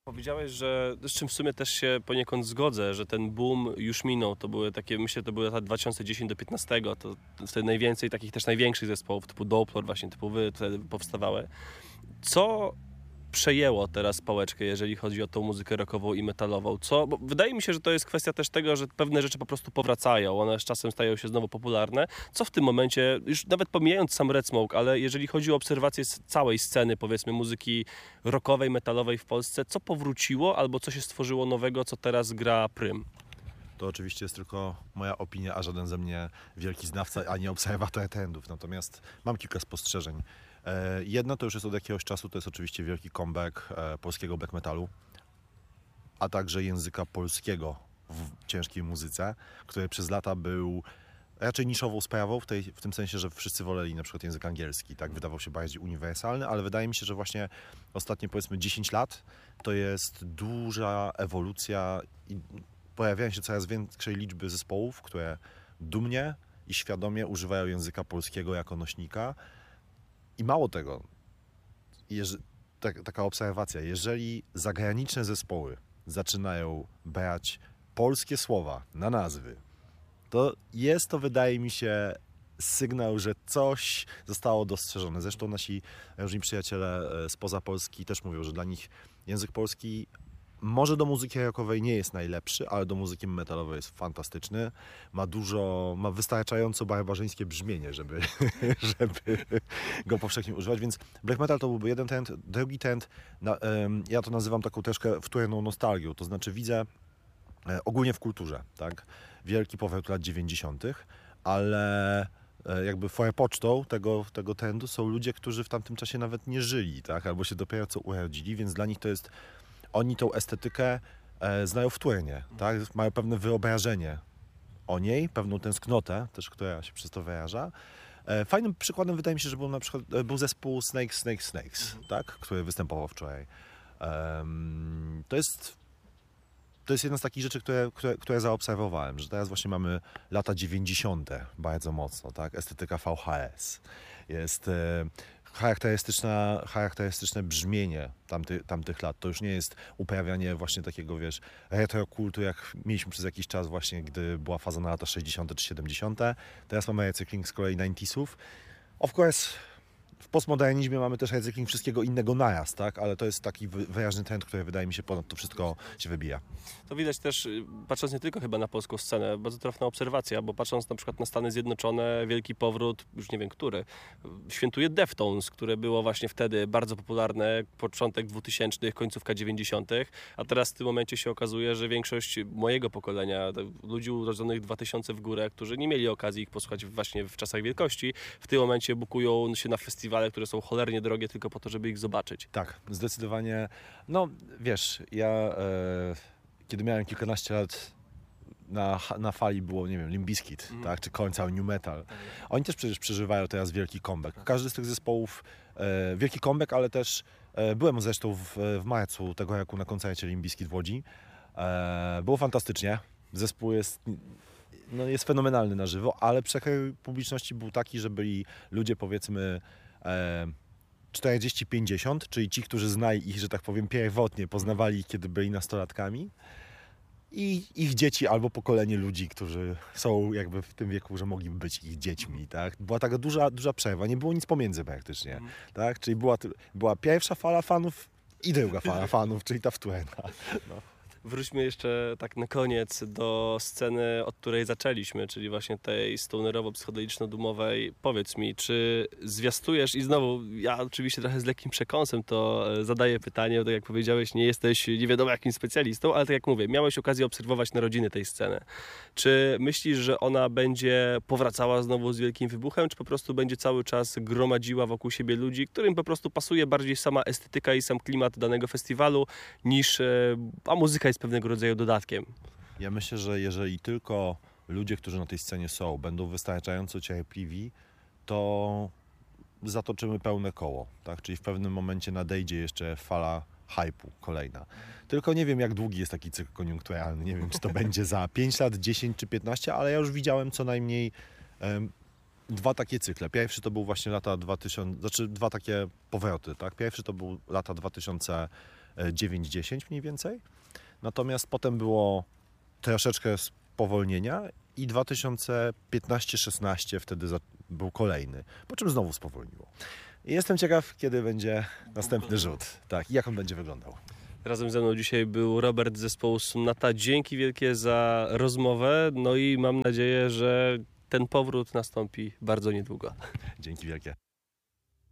Powiedziałeś, że z czym w sumie też się poniekąd zgodzę, że ten boom już minął. To były takie, myślę, to były lata 2010 do 15, to wtedy najwięcej takich też największych zespołów typu Doppler, właśnie typu wy wtedy powstawały. Co przejęło teraz pałeczkę, jeżeli chodzi o tą muzykę rockową i metalową? Bo wydaje mi się, że to jest kwestia też tego, że pewne rzeczy po prostu powracają, one z czasem stają się znowu popularne. Co w tym momencie, już nawet pomijając sam Red Smoke, ale jeżeli chodzi o obserwację całej sceny, powiedzmy, muzyki rockowej, metalowej w Polsce, co powróciło albo co się stworzyło nowego, co teraz gra prym? To oczywiście jest tylko moja opinia, a żaden ze mnie wielki znawca, ani obserwator trendów. Natomiast mam kilka spostrzeżeń. Jedno to już jest od jakiegoś czasu, to jest oczywiście wielki comeback polskiego black metalu, a także języka polskiego w ciężkiej muzyce, który przez lata był raczej niszową sprawą, w tym sensie, że wszyscy woleli na przykład język angielski, tak, wydawał się bardziej uniwersalny, ale wydaje mi się, że właśnie ostatnie powiedzmy 10 lat to jest duża ewolucja i pojawiają się coraz większej liczby zespołów, które dumnie i świadomie używają języka polskiego jako nośnika. I mało tego, taka obserwacja, jeżeli zagraniczne zespoły zaczynają brać polskie słowa na nazwy, to jest to, wydaje mi się, sygnał, że coś zostało dostrzeżone. Zresztą nasi różni przyjaciele spoza Polski też mówią, że dla nich język polski może do muzyki rockowej nie jest najlepszy, ale do muzyki metalowej jest fantastyczny. Ma wystarczająco barbarzyńskie brzmienie, żeby go powszechnie używać, więc black metal to byłby jeden trend. Drugi trend, ja to nazywam taką troszkę wtórną nostalgią, to znaczy widzę ogólnie w kulturze, tak? Wielki powrót lat 90., ale jakby forpocztą tego trendu są ludzie, którzy w tamtym czasie nawet nie żyli, tak? Albo się dopiero co urodzili, więc dla nich to jest, oni tą estetykę znają wtórnie, tak? Mają pewne wyobrażenie o niej, pewną tęsknotę też, która się przez to wyraża. Fajnym przykładem wydaje mi się, że był zespół Snakes, tak? Który występował wczoraj. To jest jedna z takich rzeczy, które zaobserwowałem, że teraz właśnie mamy lata 90. bardzo mocno, tak? Estetyka VHS. Jest charakterystyczne brzmienie tamtych lat. To już nie jest uprawianie właśnie takiego, wiesz, retrokultu, jak mieliśmy przez jakiś czas właśnie, gdy była faza na lata 60. czy 70. Teraz mamy recykling z kolei 90'sów. Of course, w postmodernizmie mamy też recykling wszystkiego innego naraz, tak? Ale to jest taki wyraźny trend, który wydaje mi się ponad to wszystko się wybija. To widać też, patrząc nie tylko chyba na polską scenę, bardzo trafna obserwacja, bo patrząc na przykład na Stany Zjednoczone, wielki powrót, już nie wiem który, świętuje Deftones, które było właśnie wtedy bardzo popularne, początek 2000, końcówka 90., a teraz w tym momencie się okazuje, że większość mojego pokolenia, ludzi urodzonych 2000 w górę, którzy nie mieli okazji ich posłuchać właśnie w czasach wielkości, w tym momencie bukują się na festiwale, które są cholernie drogie tylko po to, żeby ich zobaczyć. Tak, zdecydowanie. No wiesz, ja kiedy miałem kilkanaście lat, na fali było, nie wiem, Limp Bizkit, tak, czy końca New Metal. Oni też przecież przeżywają teraz wielki comeback. Każdy z tych zespołów wielki comeback, ale też byłem zresztą w marcu tego roku na koncercie Limp Bizkit w Łodzi. Było fantastycznie. Zespół jest fenomenalny na żywo, ale przekrój publiczności był taki, że byli ludzie, powiedzmy 40-50, czyli ci, którzy znali ich, że tak powiem, pierwotnie, poznawali ich, kiedy byli nastolatkami, i ich dzieci albo pokolenie ludzi, którzy są jakby w tym wieku, że mogliby być ich dziećmi, tak? Była taka duża przerwa, nie było nic pomiędzy praktycznie, tak? Czyli była pierwsza fala fanów i druga fala fanów, czyli ta wtórna. No. Wróćmy jeszcze tak na koniec do sceny, od której zaczęliśmy, czyli właśnie tej stonerowo-psychodeliczno-dumowej. Powiedz mi, czy zwiastujesz, i znowu ja oczywiście trochę z lekkim przekąsem to zadaję pytanie, bo tak jak powiedziałeś, nie jesteś nie wiadomo jakim specjalistą, ale tak jak mówię, miałeś okazję obserwować narodziny tej sceny. Czy myślisz, że ona będzie powracała znowu z wielkim wybuchem, czy po prostu będzie cały czas gromadziła wokół siebie ludzi, którym po prostu pasuje bardziej sama estetyka i sam klimat danego festiwalu, niż a muzyka jest pewnego rodzaju dodatkiem? Ja myślę, że jeżeli tylko ludzie, którzy na tej scenie są, będą wystarczająco cierpliwi, to zatoczymy pełne koło, tak? Czyli w pewnym momencie nadejdzie jeszcze fala hype'u kolejna. Tylko nie wiem, jak długi jest taki cykl koniunkturalny. Nie wiem, czy to będzie za 5 lat, 10 czy 15, ale ja już widziałem co najmniej dwa takie cykle. Pierwszy to był właśnie lata 2000, znaczy dwa takie powroty, tak? Pierwszy to był lata 2000 9-10 mniej więcej. Natomiast potem było troszeczkę spowolnienia i 2015-16 wtedy był kolejny, po czym znowu spowolniło. I jestem ciekaw, kiedy będzie następny rzut. Tak, i jak on będzie wyglądał. Razem ze mną dzisiaj był Robert z zespołu Sunnata. Dzięki wielkie za rozmowę, no i mam nadzieję, że ten powrót nastąpi bardzo niedługo. Dzięki wielkie.